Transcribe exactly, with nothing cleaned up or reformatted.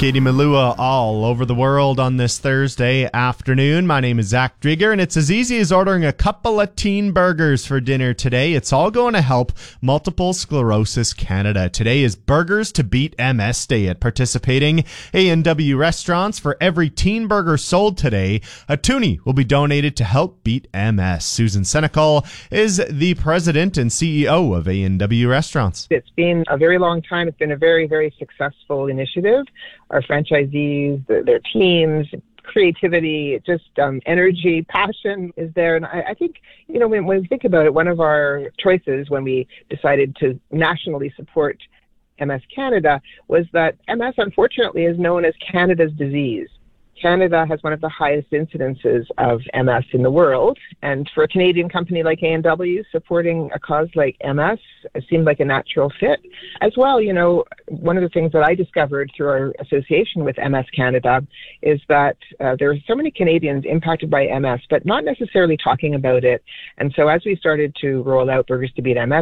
Katie Malua all over the world on this Thursday afternoon. My name is Zach Drieger, and it's as easy as ordering a couple of teen burgers for dinner today. It's all going to help Multiple Sclerosis Canada. Today is Burgers to Beat M S Day at participating A and W restaurants. For every teen burger sold today, a toonie will be donated to help beat M S. Susan Senecal is the president and C E O of A and W restaurants. It's been a very long time. It's been a very, very successful initiative. Our franchisees, the, their teams, creativity, just um, energy, passion is there. And I, I think, you know, when, when we think about it, one of our choices when we decided to nationally support M S Canada was that M S, unfortunately, is known as Canada's disease. Canada has one of the highest incidences of M S in the world, and for a Canadian company like A and W, supporting a cause like M S seemed like a natural fit. As well, you know, one of the things that I discovered through our association with M S Canada is that uh, there are so many Canadians impacted by M S, but not necessarily talking about it. And so as we started to roll out Burgers to Beat M S,